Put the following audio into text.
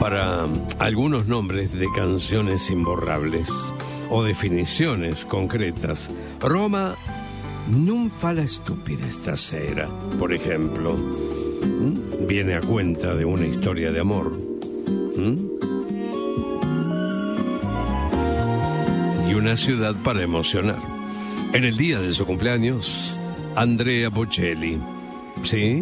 para algunos nombres de canciones imborrables o definiciones concretas. Roma non fa la stupida stasera, por ejemplo, viene a cuenta de una historia de amor. Y una ciudad para emocionar. En el día de su cumpleaños, Andrea Bocelli. ¿Sí?